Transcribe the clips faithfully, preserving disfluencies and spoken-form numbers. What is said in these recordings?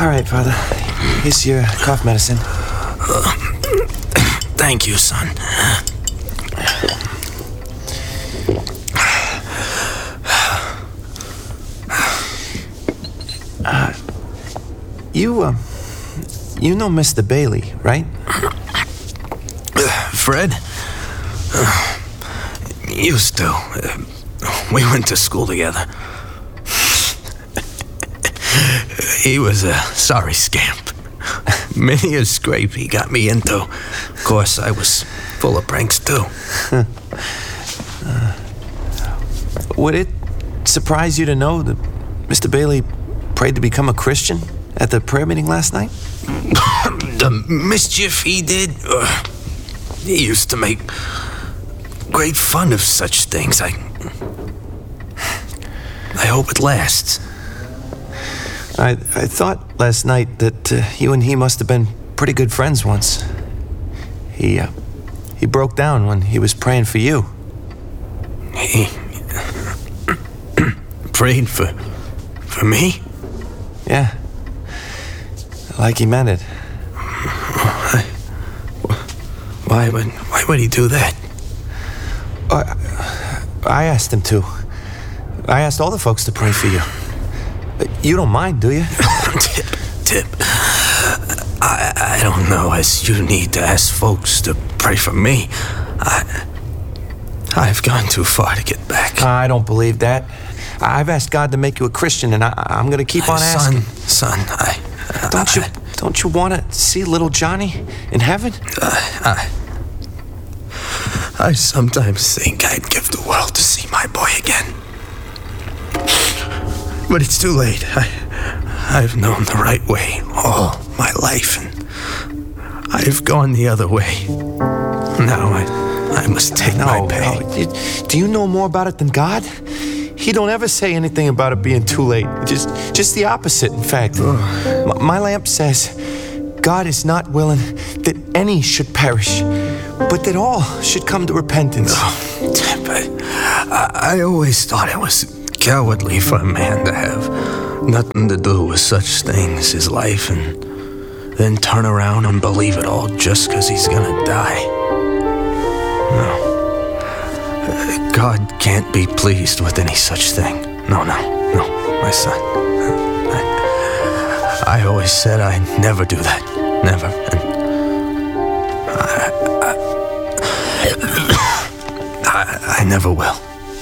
All right, Father. Here's your cough medicine. Uh, thank you, son. Uh, you, uh, you know Mister Bailey, right? Uh, Fred? Uh, used to. Uh, we went to school together. He was a sorry scamp. Many a scrape he got me into. Of course, I was full of pranks, too. uh, would it surprise you to know that Mister Bailey prayed to become a Christian at the prayer meeting last night? The mischief he did? Uh, he used to make great fun of such things. I... I hope it lasts. I, I thought last night that uh, you and he must have been pretty good friends once. He, uh, he broke down when he was praying for you. He prayed for, for me? Yeah. Like he meant it. Why, why would, why would he do that? Uh, I asked him to. I asked all the folks to pray for you. You don't mind, do you? Tip, Tip. I, I don't know as you need to ask folks to pray for me. I, I've gone too far to get back. I don't believe that. I've asked God to make you a Christian, and I, I'm going to keep on asking. Son, son, I... Don't I, you, don't you want to see little Johnny in heaven? Uh, I, I sometimes think I'd give the world to see my boy again. But it's too late. I, I've known the right way all my life, and I've gone the other way. Now I, I must take no, my pay. No. You, do you know more about it than God? He don't ever say anything about it being too late. Just, just the opposite, in fact. my, my lamp says, God is not willing that any should perish, but that all should come to repentance. Oh, I, I, I always thought it was cowardly for a man to have nothing to do with such things as life and then turn around and believe it all just because he's gonna die. No. Uh, God can't be pleased with any such thing. No, no, no, my son. I, I always said I'd never do that. Never. And I, I, I, I never will.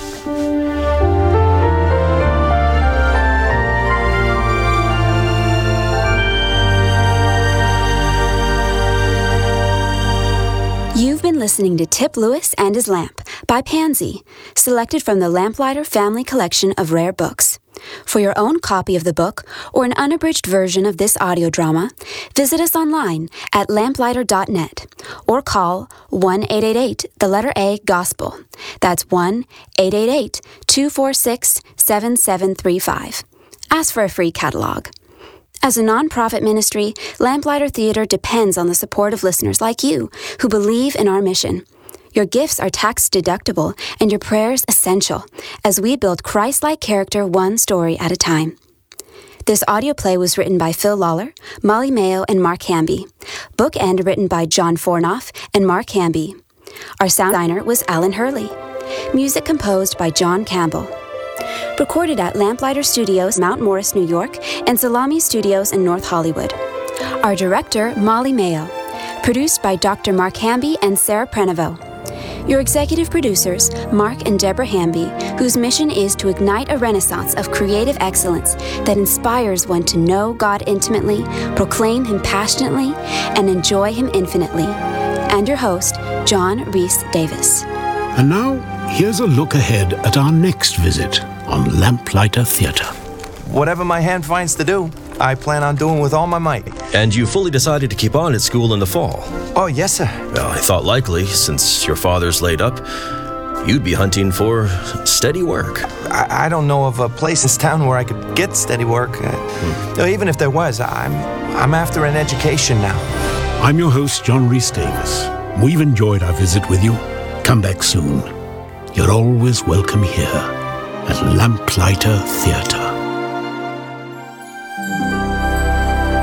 You've been listening to Tip Lewis and His Lamp by Pansy, selected from the Lamplighter Family Collection of Rare Books. For your own copy of the book or an unabridged version of this audio drama, visit us online at lamplighter dot net or call one eight eight eight, the letter A, Gospel. That's one eight eight eight, two four six, seven seven three five. Ask for a free catalog. As a nonprofit ministry, Lamplighter Theater depends on the support of listeners like you who believe in our mission. Your gifts are tax deductible and your prayers essential as we build Christ-like character one story at a time. This audio play was written by Phil Lawler, Molly Mayo, and Mark Hamby. Bookend written by John Fornoff and Mark Hamby. Our sound designer was Alan Hurley. Music composed by John Campbell. Recorded at Lamplighter Studios, Mount Morris, New York, and Salami Studios in North Hollywood. Our director, Molly Mayo. Produced by Doctor Mark Hamby and Sarah Prenevo. Your executive producers, Mark and Deborah Hamby, whose mission is to ignite a renaissance of creative excellence that inspires one to know God intimately, proclaim Him passionately, and enjoy Him infinitely. And your host, John Rhys Davis. And now, here's a look ahead at our next visit on Lamplighter Theater. Whatever my hand finds to do, I plan on doing with all my might. And you fully decided to keep on at school in the fall? Oh, yes, sir. Well, I thought likely, since your father's laid up, you'd be hunting for steady work. I, I don't know of a place in town where I could get steady work. Uh, hmm. Even if there was, I'm, I'm after an education now. I'm your host, John Rhys Davis. We've enjoyed our visit with you. Come back soon. You're always welcome here at Lamplighter Theater.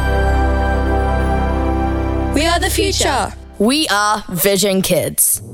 the future. We are Vision Kids.